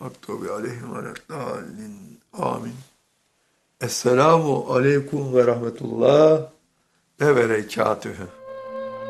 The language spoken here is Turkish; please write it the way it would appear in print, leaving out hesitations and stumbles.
Maktubi aleyhim ve leddallin. Amin. Esselamu aleyküm ve rahmetullah ve berekatühü.